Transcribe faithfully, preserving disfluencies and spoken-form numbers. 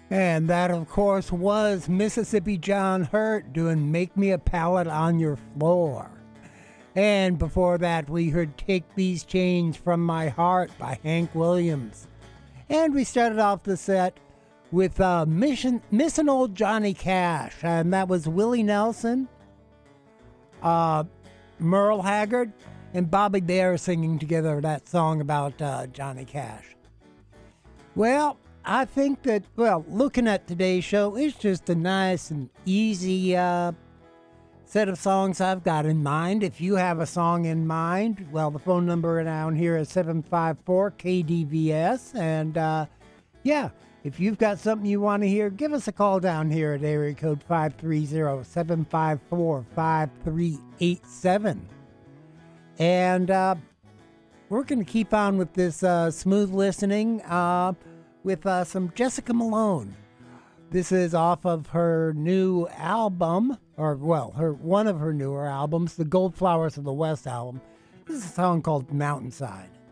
And that, of course, was Mississippi John Hurt doing Make Me a Pallet on Your Floor. And before that, we heard Take These Chains From My Heart by Hank Williams. And we started off the set with uh, Mission, Missing Old Johnny Cash. And that was Willie Nelson, uh, Merle Haggard, and Bobby Bear singing together that song about uh, Johnny Cash. Well, I think that, well, looking at today's show, it's just a nice and easy uh, set of songs I've got in mind. If you have a song in mind, well, the phone number down here is seven five four K D V S. And, uh, yeah, if you've got something you want to hear, give us a call down here at area code five three zero, seven five four, five three eight seven. And uh, we're going to keep on with this uh, smooth listening uh, with uh, some Jessica Malone. This is off of her new album, or well, her one of her newer albums, the Gold Flowers of the West album. This is a song called Mountainside.